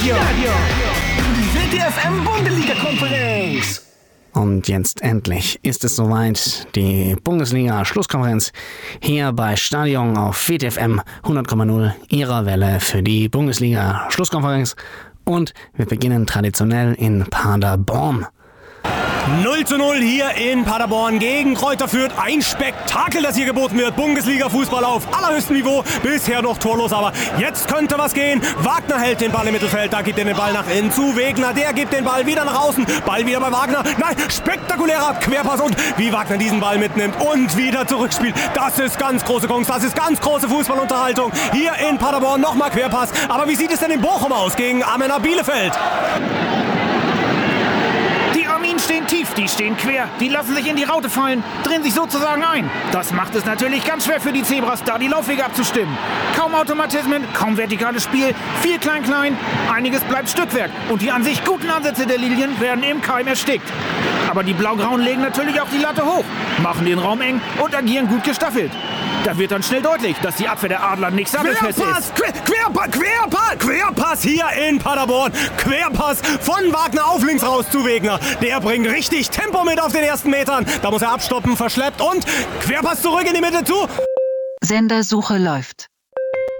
Stadion. Die WDFM Bundesliga-Konferenz. Und jetzt endlich ist es soweit, die Bundesliga-Schlusskonferenz hier bei Stadion auf WDFM 100,0, ihrer Welle für die Bundesliga-Schlusskonferenz. Und wir beginnen traditionell in Paderborn. 0:0 hier in Paderborn gegen Kräuter Fürth. Ein Spektakel, das hier geboten wird. Bundesliga-Fußball auf allerhöchstem Niveau. Bisher noch torlos, aber jetzt könnte was gehen. Wagner hält den Ball im Mittelfeld. Da gibt er den Ball nach innen zu Wegner. Der gibt den Ball wieder nach außen. Ball wieder bei Wagner. Nein, spektakulärer Querpass. Und wie Wagner diesen Ball mitnimmt und wieder zurückspielt. Das ist ganz große Kunst. Das ist ganz große Fußballunterhaltung. Hier in Paderborn nochmal Querpass. Aber wie sieht es denn in Bochum aus gegen Arminia Bielefeld? Die Arminen stehen tief, die stehen quer, die lassen sich in die Raute fallen, drehen sich sozusagen ein. Das macht es natürlich ganz schwer für die Zebras, da die Laufwege abzustimmen. Kaum Automatismen, kaum vertikales Spiel, viel Klein-Klein, einiges bleibt Stückwerk und die an sich guten Ansätze der Lilien werden im Keim erstickt. Aber die Blaugrauen legen natürlich auch die Latte hoch, machen den Raum eng und agieren gut gestaffelt. Da wird dann schnell deutlich, dass die Abwehr der Adler nicht sattelfest ist. Querpass hier in Paderborn. Querpass von Wagner auf links raus zu Wegner. Der bringt richtig Tempo mit auf den ersten Metern. Da muss er abstoppen, verschleppt und Querpass zurück in die Mitte zu. Sendersuche läuft.